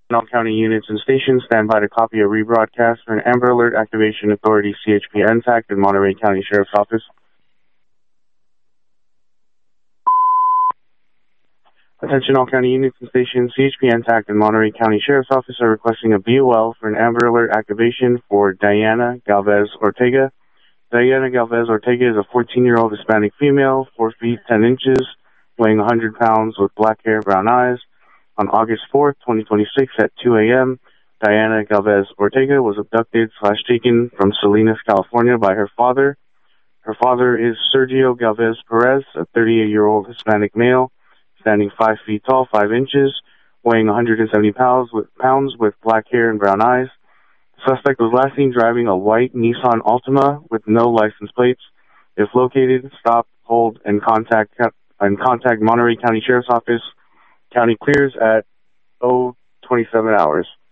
All county units and stations stand by to copy a rebroadcast for an Amber Alert Activation Authority CHP NTAC in Monterey County Sheriff's Office. Attention all county units and stations, CHP NTAC and Monterey County Sheriff's Office are requesting a BOL for an Amber Alert activation for Diana Galvez Ortega. Diana Galvez Ortega is a 14-year-old Hispanic female, 4 feet 10 inches, weighing 100 pounds with black hair, brown eyes. On August 4th, 2026 at 2 a.m., Diana Galvez Ortega was abducted/taken from Salinas, California by her father. Her father is Sergio Galvez Perez, a 38-year-old Hispanic male, standing 5 feet tall, 5 inches, weighing 170 pounds with black hair and brown eyes. The suspect was last seen driving a white Nissan Altima with no license plates. If located, stop, hold, and contact Monterey County Sheriff's Office. County clears at 0:27 hours.